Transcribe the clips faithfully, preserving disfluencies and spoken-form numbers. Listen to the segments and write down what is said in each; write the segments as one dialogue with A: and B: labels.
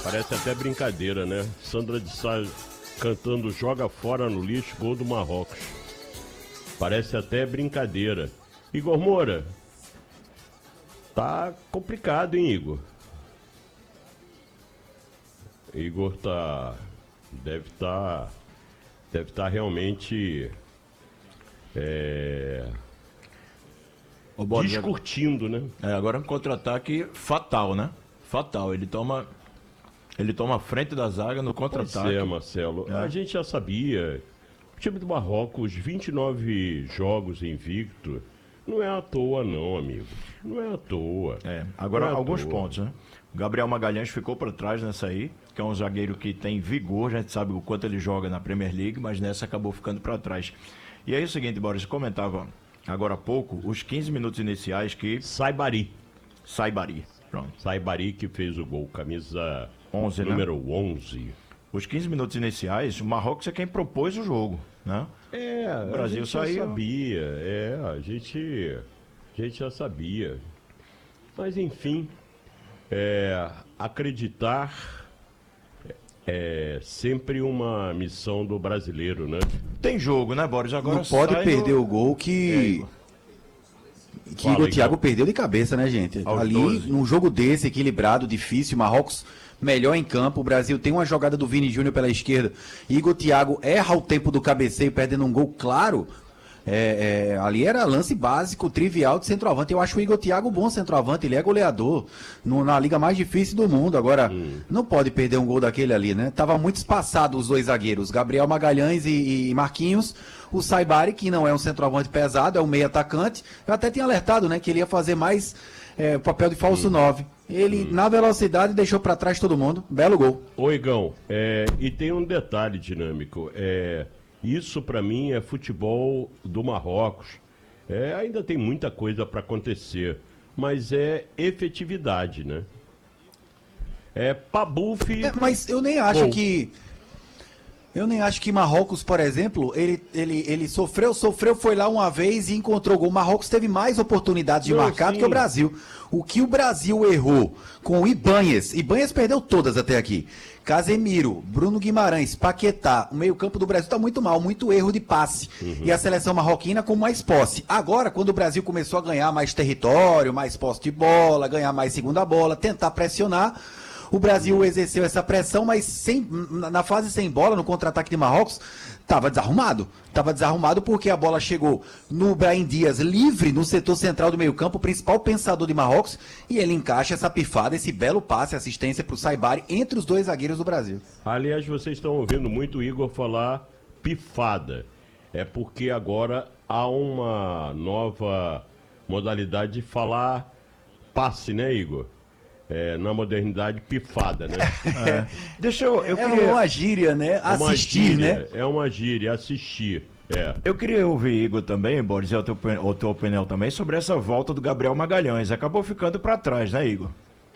A: Parece até brincadeira, né? Sandra de Sá cantando Joga Fora no Lixo, gol do Marrocos. Parece até brincadeira. Igor Moura, tá complicado, hein, Igor? Igor tá... Deve estar... Tá, deve estar tá realmente... É...
B: O Boris,
A: discutindo, né?
B: É, agora um contra-ataque fatal, né? Fatal. Ele toma... Ele toma a frente da zaga no contra-ataque.
A: Pois é, Marcelo. É. A gente já sabia. O time do Marrocos, vinte e nove jogos invicto. Não é à toa, não, amigo. Não é à toa.
B: É. Agora,
A: é
B: alguns
A: toa.
B: pontos, né? O Gabriel Magalhães ficou para trás nessa aí, que é um zagueiro que tem vigor. A gente sabe o quanto ele joga na Premier League, mas nessa acabou ficando para trás. E aí é o seguinte, Boris, comentava agora há pouco os quinze minutos iniciais que...
A: Saibari.
B: Saibari. Pronto.
A: Saibari que fez o gol, camisa... onze, número né? onze.
B: Os quinze minutos iniciais, o Marrocos é quem propôs o jogo, né?
A: É, o Brasil a gente saiu. Já sabia, é, a gente, a gente já sabia. Mas enfim, é, acreditar é sempre uma missão do brasileiro, né?
B: Tem jogo, né, Boris? Agora
C: não pode perder do... o gol que... É, que Fala, o Thiago perdeu de cabeça, né, gente? Aos Ali, doze. Num jogo desse, equilibrado, difícil, Marrocos melhor em campo, o Brasil tem uma jogada do Vini Júnior pela esquerda, Igor Thiago erra o tempo do cabeceio, perdendo um gol claro, é, é, ali era lance básico, trivial de centroavante. Eu acho o Igor Thiago bom centroavante, ele é goleador no, na liga mais difícil do mundo. Agora, hum. não pode perder um gol daquele ali, né? Tava muito espaçado os dois zagueiros, Gabriel Magalhães e, e Marquinhos. O Saibari, que não é um centroavante pesado, é um meio atacante. Eu até tinha alertado, né, que ele ia fazer mais é, o papel de falso nove. Ele, hum. na velocidade, deixou para trás todo mundo. Belo gol.
A: Ô, Igão, é, e tem um detalhe dinâmico. É, isso, para mim, é futebol do Marrocos. É, ainda tem muita coisa para acontecer, mas é efetividade, né? É Pabuf...
C: É, mas eu nem acho gol. que... Eu nem acho que Marrocos, por exemplo, ele, ele, ele sofreu, sofreu, foi lá uma vez e encontrou gol. Marrocos teve mais oportunidades de Não, marcar sim. do que o Brasil. O que o Brasil errou com o Ibanez, Ibanez perdeu todas até aqui. Casemiro, Bruno Guimarães, Paquetá, o meio-campo do Brasil está muito mal, muito erro de passe. Uhum. E a seleção marroquina com mais posse. Agora, quando o Brasil começou a ganhar mais território, mais posse de bola, ganhar mais segunda bola, tentar pressionar... O Brasil exerceu essa pressão, mas sem, na fase sem bola, no contra-ataque de Marrocos, estava desarrumado. Estava desarrumado porque a bola chegou no Brahim Dias livre no setor central do meio-campo, o principal pensador de Marrocos, e ele encaixa essa pifada, esse belo passe, assistência para o Saibari entre os dois zagueiros do Brasil.
A: Aliás, vocês estão ouvindo muito o Igor falar pifada. É porque agora há uma nova modalidade de falar passe, né, Igor? É, na modernidade, pifada, né?
C: É. Deixa eu, eu é queria... uma gíria, né? Assistir,
A: gíria,
C: né?
A: É uma gíria, assistir. É.
B: Eu queria ouvir, Igor, também, Boris, e a tua, a tua opinião também, sobre essa volta do Gabriel Magalhães. Acabou ficando para trás, né, Igor?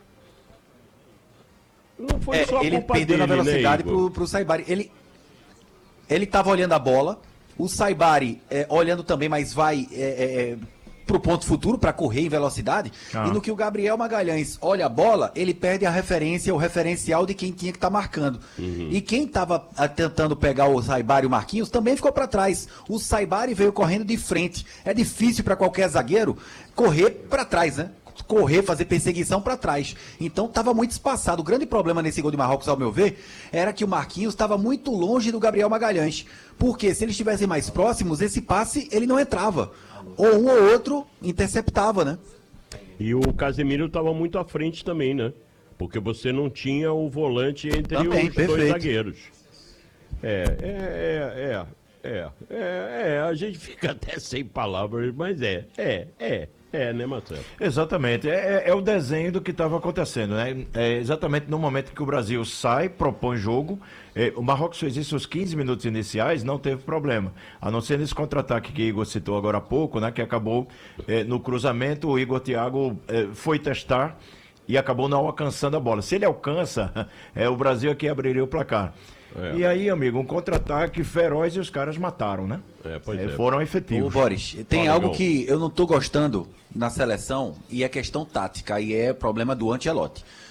C: Não foi é, só ele perdeu dele, na velocidade né, pro, pro Saibari. Ele, ele tava olhando a bola, o Saibari é, olhando também, mas vai... É, é, pro ponto futuro, para correr em velocidade, ah. e no que o Gabriel Magalhães olha a bola, ele perde a referência, o referencial de quem tinha que estar tá marcando. Uhum. E quem estava tentando pegar o Saibari e o Marquinhos também ficou para trás. O Saibari veio correndo de frente. É difícil para qualquer zagueiro correr para trás, né? Correr, fazer perseguição para trás. Então estava muito espaçado. O grande problema nesse gol de Marrocos, ao meu ver, era que o Marquinhos estava muito longe do Gabriel Magalhães. Porque se eles estivessem mais próximos, esse passe ele não entrava. Ou um ou outro interceptava, né?
A: E o Casemiro estava muito à frente também, né? Porque você não tinha o volante entre também, os perfeito. dois zagueiros. É, é, é, é, é, é, a gente fica até sem palavras, mas é, é, é. É, né, Marcelo?
B: Exatamente. É, é o desenho do que estava acontecendo, né? É exatamente no momento que o Brasil sai, propõe jogo. É, o Marrocos fez isso os quinze minutos iniciais, não teve problema. A não ser nesse contra-ataque que o Igor citou agora há pouco, né? Que acabou é, no cruzamento, o Igor Thiago é, foi testar e acabou não alcançando a bola. Se ele alcança, é, o Brasil aqui abriria o placar. É. E aí, amigo, um contra-ataque feroz e os caras mataram, né?
A: É, pois é,
B: é. Foram efetivos.
C: Ô, Boris, tem
A: Fala,
C: algo
A: Igor.
C: que eu não tô gostando na seleção e é questão tática, e é problema do Ancelotti.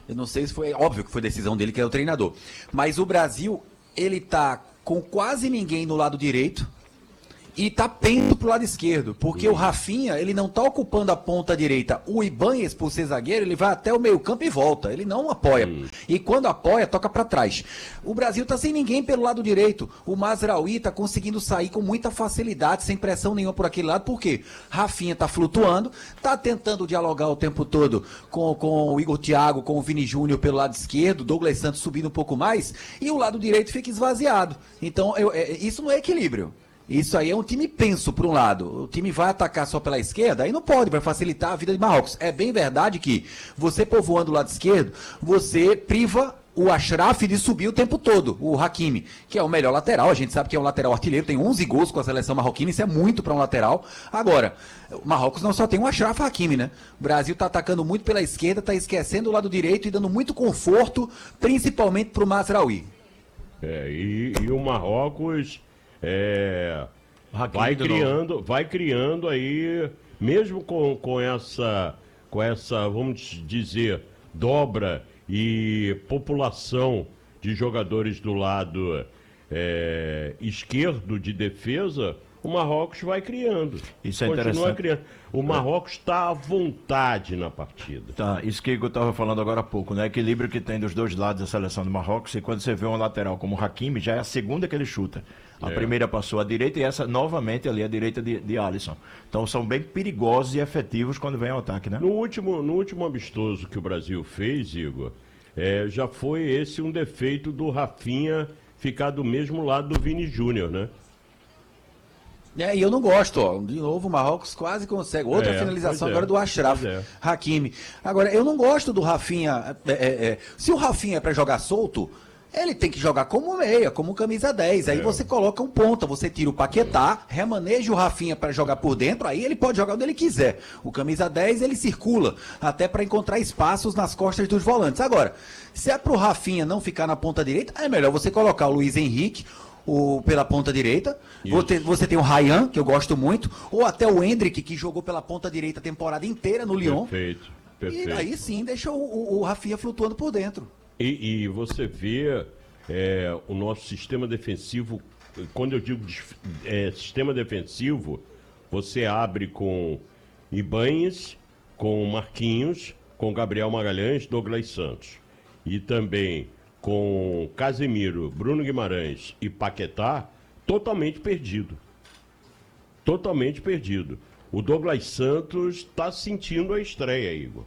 C: Eu não sei se foi, óbvio que foi decisão dele, que é o treinador. Mas o Brasil, ele tá com quase ninguém no lado direito e tá pendo pro lado esquerdo, porque hum. o Rafinha, ele não tá ocupando a ponta direita. O Ibanez, por ser zagueiro, ele vai até o meio-campo e volta. Ele não apoia. Hum. E quando apoia, toca para trás. O Brasil tá sem ninguém pelo lado direito. O Mazraoui tá conseguindo sair com muita facilidade, sem pressão nenhuma por aquele lado. Por quê? Rafinha tá flutuando, tá tentando dialogar o tempo todo com, com o Igor Thiago, com o Vini Júnior pelo lado esquerdo, Douglas Santos subindo um pouco mais, e o lado direito fica esvaziado. Então, eu, é, isso não é equilíbrio. Isso aí é um time penso, por um lado. O time vai atacar só pela esquerda, aí não pode, vai facilitar a vida de Marrocos. É bem verdade que você povoando o lado esquerdo, você priva o Achraf de subir o tempo todo, o Hakimi, que é o melhor lateral. A gente sabe que é um lateral artilheiro, tem onze gols com a seleção marroquina, isso é muito para um lateral. Agora, o Marrocos não só tem um Achraf Hakimi, né? O Brasil está atacando muito pela esquerda, está esquecendo o lado direito e dando muito conforto, principalmente para o Mazraoui.
A: É, e, e o Marrocos... É, vai criando, vai criando aí, mesmo com, com essa, com essa, vamos dizer, dobra e população de jogadores do lado é, esquerdo de defesa, o Marrocos vai criando.
B: Isso é
A: continua
B: interessante.
A: Criando. O Marrocos está à vontade na partida.
B: Tá, isso que eu estava falando agora há pouco, né? Equilíbrio que tem dos dois lados da seleção do Marrocos, e quando você vê um lateral como o Hakimi, já é a segunda que ele chuta. A é. primeira passou à direita e essa novamente ali à direita de, de Alisson. Então são bem perigosos e efetivos quando vem ao ataque, né?
A: No último, no último amistoso que o Brasil fez, Igor, é, já foi esse um defeito do Rafinha ficar do mesmo lado do Vini Júnior, né?
C: É, e eu não gosto, ó. De novo, o Marrocos quase consegue. Outra é, finalização agora é, do Achraf é. Hakimi. Agora, eu não gosto do Rafinha. É, é, é. Se o Rafinha é pra jogar solto, ele tem que jogar como meia, como camisa dez. Aí é. você coloca um ponta, você tira o Paquetá, é. remaneja o Rafinha para jogar por dentro, aí ele pode jogar onde ele quiser. O camisa dez, ele circula, até para encontrar espaços nas costas dos volantes. Agora, se é pro Rafinha não ficar na ponta direita, é melhor você colocar o Luiz Henrique o, pela ponta direita. Você, você tem o Ryan, que eu gosto muito, ou até o Endrick, que jogou pela ponta direita a temporada inteira no Lyon.
A: Perfeito, perfeito.
C: E aí sim deixa o, o, o Rafinha flutuando por dentro.
A: E, e você vê é, o nosso sistema defensivo, quando eu digo é, sistema defensivo, você abre com Ibanez, com Marquinhos, com Gabriel Magalhães, Douglas Santos. E também com Casemiro, Bruno Guimarães e Paquetá, totalmente perdido. Totalmente perdido. O Douglas Santos está sentindo a estreia, Igor.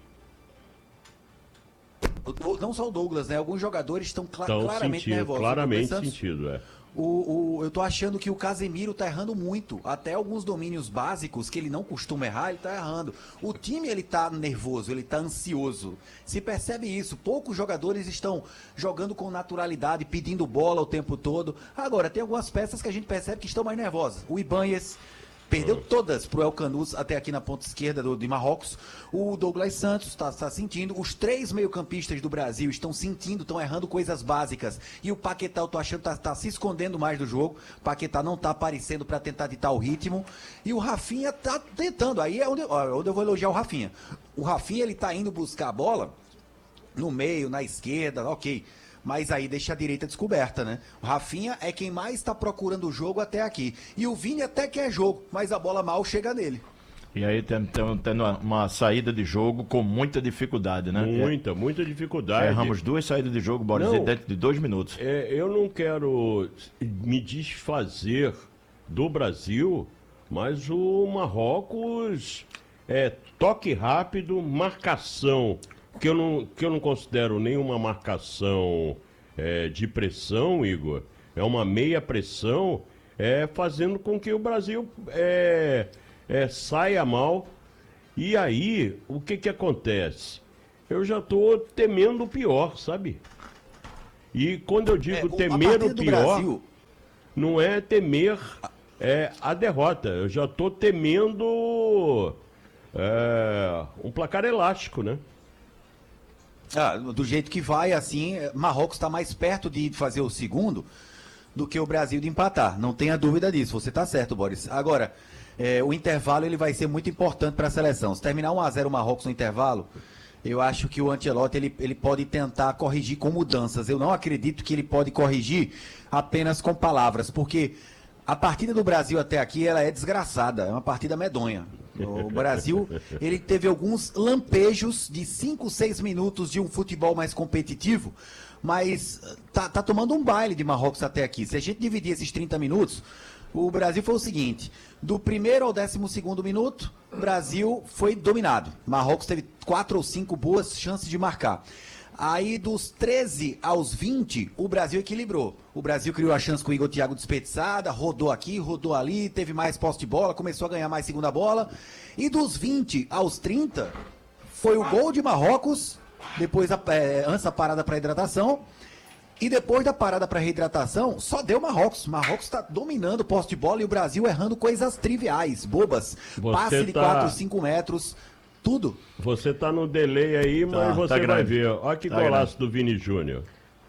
C: Não só o Douglas, né? Alguns jogadores estão cl
A: Tão
C: claramente
A: sentido,
C: nervosos.
A: Claramente sentido, é.
C: O, o, eu tô achando que o Casemiro tá errando muito. Até alguns domínios básicos que ele não costuma errar, ele tá errando. O time, ele tá nervoso, ele tá ansioso. Se percebe isso. Poucos jogadores estão jogando com naturalidade, pedindo bola o tempo todo. Agora, tem algumas peças que a gente percebe que estão mais nervosas. O Ibanez perdeu todas pro El Canouz até aqui na ponta esquerda do, de Marrocos. O Douglas Santos está tá sentindo. Os três meio-campistas do Brasil estão sentindo, estão errando coisas básicas. E o Paquetá, eu tô achando, tá, tá se escondendo mais do jogo. O Paquetá não tá aparecendo para tentar ditar o ritmo. E o Rafinha tá tentando. Aí é onde, ó, onde eu vou elogiar o Rafinha. O Rafinha, ele tá indo buscar a bola no meio, na esquerda, ok. Mas aí deixa a direita descoberta, né? O Rafinha é quem mais está procurando o jogo até aqui. E o Vini até quer jogo, mas a bola mal chega nele.
B: E aí tendo uma, uma saída de jogo com muita dificuldade, né?
A: Muita, é, muita dificuldade.
B: Erramos duas saídas de jogo, Boris, não, dentro de dois minutos.
A: É, eu não quero me desfazer do Brasil, mas o Marrocos é toque rápido, marcação. Que eu, não, que eu não considero nenhuma marcação é, de pressão, Igor. É uma meia pressão, é, fazendo com que o Brasil é, é, saia mal. E aí, o que que acontece? Eu já estou temendo o pior, sabe? E quando eu digo é, temer o pior, Brasil... não é temer é, a derrota. Eu já estou temendo é, um placar elástico, né?
C: Ah, do jeito que vai, assim, Marrocos está mais perto de fazer o segundo do que o Brasil de empatar. Não tenha dúvida disso, você está certo, Boris. Agora, é, o intervalo ele vai ser muito importante para a seleção. Se terminar um a zero o Marrocos no intervalo, Eu acho que o Ancelotti ele, ele pode tentar corrigir com mudanças. Eu não acredito que ele pode corrigir apenas com palavras, porque a partida do Brasil até aqui ela é desgraçada, é uma partida medonha. O Brasil ele teve alguns lampejos de cinco, seis minutos de um futebol mais competitivo, mas tá, tá tomando um baile de Marrocos até aqui. Se a gente dividir esses trinta minutos, o Brasil foi o seguinte: do primeiro ao décimo segundo minuto, o Brasil foi dominado. Marrocos teve quatro ou cinco boas chances de marcar. Aí dos treze aos vinte, o Brasil equilibrou. O Brasil criou a chance com o Igor Thiago desperdiçada, rodou aqui, rodou ali, teve mais posse de bola, começou a ganhar mais segunda bola. E dos vinte aos trinta, foi o gol de Marrocos, depois a, é, antes da parada para hidratação. E depois da parada para reidratação, só deu Marrocos. Marrocos está dominando o posse de bola e o Brasil errando coisas triviais, bobas. Você passe de tá... quatro, cinco metros, tudo.
A: Você tá no delay aí, mas tá, você tá vai ver. Olha que tá golaço grande. do Vini Júnior.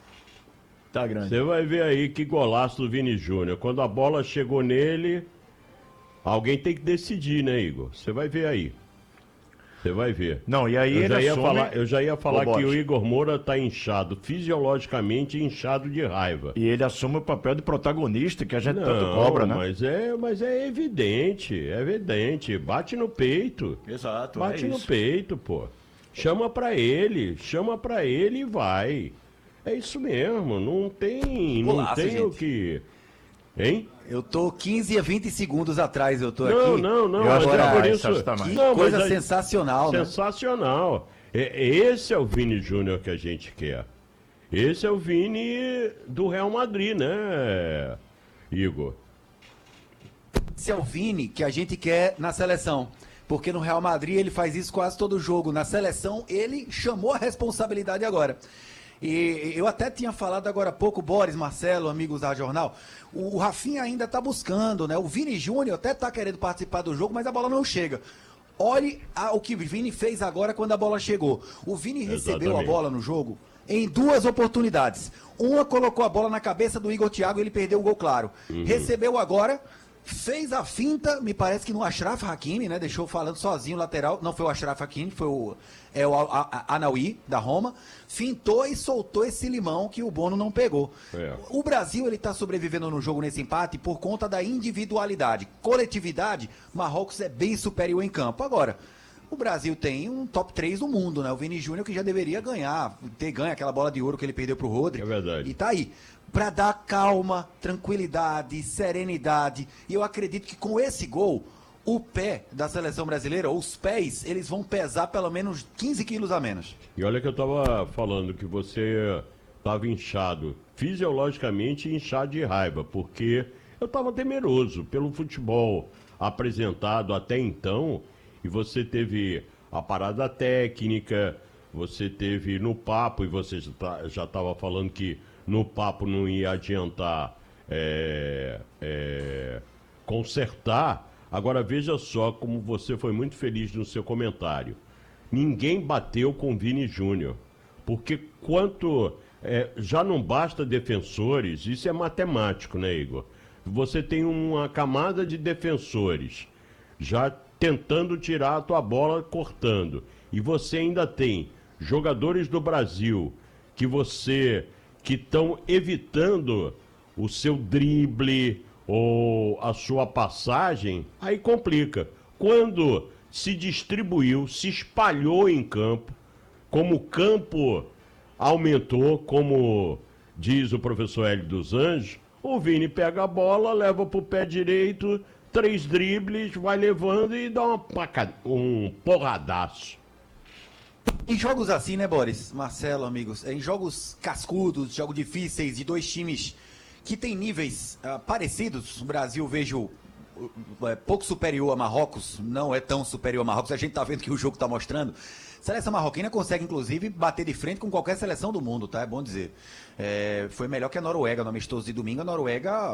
B: Tá grande.
A: Você vai ver aí que golaço do Vini Júnior. Quando a bola chegou nele, alguém tem que decidir, né, Igor? Você vai ver aí. Você vai ver.
B: Não, e aí
A: eu,
B: ele
A: já ia
B: assume...
A: falar, eu já ia falar que o Igor Moura tá inchado, fisiologicamente inchado de raiva.
B: E ele assume o papel de protagonista que a gente
A: Não,
B: tanto cobra, né?
A: Mas é, mas é evidente, é evidente. Bate no peito.
B: Exato.
A: Bate
B: é
A: no
B: isso.
A: peito, pô. Chama pra ele, chama pra ele e vai. É isso mesmo, não tem, não
C: Golaço,
A: tem
C: gente.
A: o que... Hein?
C: Eu tô quinze a vinte segundos atrás, eu tô
A: não,
C: aqui.
A: Não, não,
B: eu
A: não, mas
B: agora,
A: é por isso...
C: Que
A: não,
C: coisa
A: mas é
C: sensacional, né?
A: Sensacional. É, esse é o Vini Júnior que a gente quer. Esse é o Vini do Real Madrid, né, Igor?
C: Esse é o Vini que a gente quer na seleção. Porque no Real Madrid ele faz isso quase todo jogo. Na seleção ele chamou a responsabilidade agora. E eu até tinha falado agora há pouco, Boris, Marcelo, amigos da Jornal, o Rafinha ainda tá buscando, né? O Vini Júnior até tá querendo participar do jogo, mas a bola não chega. Olhe a, o que o Vini fez agora quando a bola chegou. O Vini recebeu Exatamente. a bola no jogo em duas oportunidades. Uma colocou a bola na cabeça do Igor Thiago e ele perdeu o gol claro. Uhum. Recebeu agora, fez a finta, me parece que no Achraf Hakimi, né? Deixou falando sozinho o lateral. Não foi o Achraf Hakimi, foi o, é o Anaui, da Roma. Fintou e soltou esse limão que o Bono não pegou. É. O Brasil, ele tá sobrevivendo no jogo nesse empate por conta da individualidade. Coletividade, Marrocos é bem superior em campo. Agora, o Brasil tem um top três do mundo, né? O Vini Júnior que já deveria ganhar, ter ganho aquela bola de ouro que ele perdeu pro Rodri.
A: É verdade.
C: E tá aí. Para dar calma, tranquilidade, serenidade. E eu acredito que com esse gol, o pé da seleção brasileira, os pés, eles vão pesar pelo menos quinze quilos a menos.
A: E olha que eu tava falando que você tava inchado, fisiologicamente inchado de raiva, porque eu tava temeroso pelo futebol apresentado até então, e você teve a parada técnica, você teve no papo, e você já estava falando que no papo não ia adiantar é, é, consertar. Agora veja só como você foi muito feliz no seu comentário. Ninguém bateu com Vini Júnior, porque quanto é, já não basta defensores, isso é matemático, né, Igor? Você tem uma camada de defensores já tentando tirar a tua bola, cortando, e você ainda tem jogadores do Brasil que você que estão evitando o seu drible ou a sua passagem, aí complica. Quando se distribuiu, se espalhou em campo, como o campo aumentou, como diz o professor Hélio dos Anjos, o Vini pega a bola, leva para o pé direito, três dribles, vai levando e dá uma paca... um porradaço.
C: Em jogos assim, né, Boris, Marcelo, amigos, em jogos cascudos, jogos difíceis, de dois times que têm níveis uh, parecidos, o Brasil vejo uh, é, pouco superior a Marrocos, não é tão superior a Marrocos, a gente tá vendo que o jogo tá mostrando. A seleção marroquina consegue, inclusive, bater de frente com qualquer seleção do mundo, tá? É bom dizer. É, foi melhor que a Noruega no amistoso de domingo. A Noruega